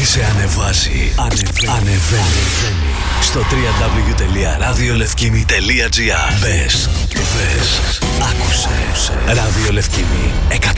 σε ανεβάζει. Ανεβαίνει. Στο www.radiolevkimi.gr. Μπες, άκουσε. Ραδιολευκήμι 100,3.